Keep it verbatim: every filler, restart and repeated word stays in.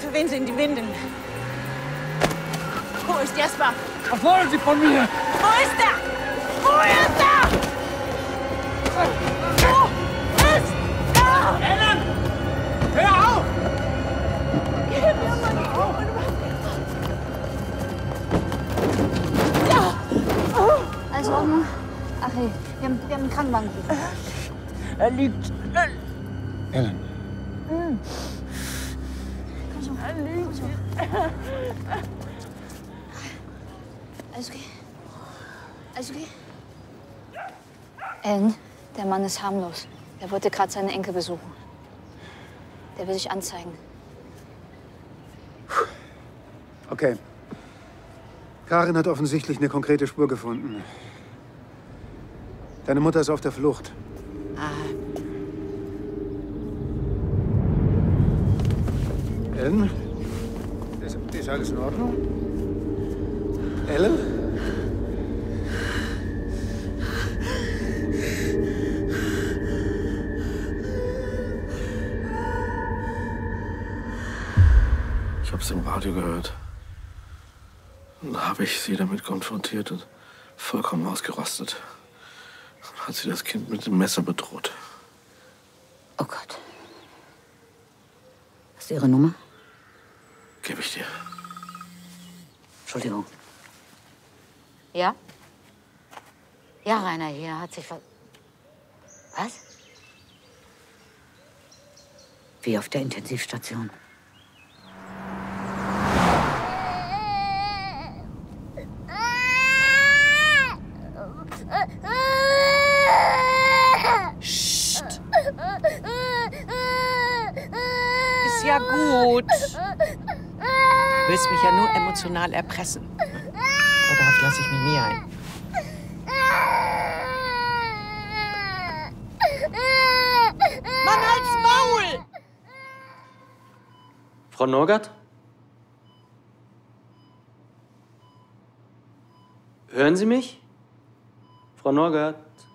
Für wen sind die Windeln? Wo ist Jesper? Was wollen Sie von mir? Wo ist er? Wo ist er? Wo ist er? Ellen! Hör auf! Gib mir mal die Ohren. Ja! Alles in Ordnung? Ach hey, wir haben, wir haben einen Krankenwagen hier. Er liegt. Ellen. Mhm. Komm schon. Komm schon. Alles okay? Alles okay? Ellen, der Mann ist harmlos. Er wollte gerade seine Enkel besuchen. Der will sich anzeigen. Okay. Karin hat offensichtlich eine konkrete Spur gefunden. Deine Mutter ist auf der Flucht. Ah. Ellen? Ist, ist alles in Ordnung? Ellen? Ich hab's im Radio gehört. Und da habe ich sie damit konfrontiert und vollkommen ausgerastet. Dann hat sie das Kind mit dem Messer bedroht. Oh Gott. Hast du ihre Nummer? Gebe ich dir. Entschuldigung. Ja? Ja, Rainer, hier hat sich was... Was? Wie auf der Intensivstation. Psst. Ist ja gut. Du willst mich ja nur emotional erpressen. Aber darauf lasse ich mich nie ein. Mann, halt's Maul! Frau Norgard? Hören Sie mich? Frau Norgard?